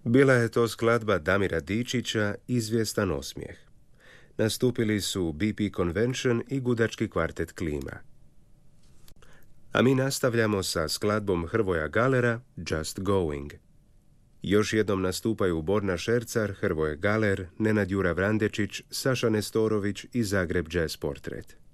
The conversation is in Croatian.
Bila je to skladba Damira Dičića Izvjestan osmijeh. Nastupili su BP Convention i gudački kvartet Klima. A mi nastavljamo sa skladbom Hrvoja Galera Just Going. Još jednom nastupaju Borna Šercar, Hrvoje Galer, Nenad Jura Vrandečić, Saša Nestorović i Zagreb Jazz Portrait.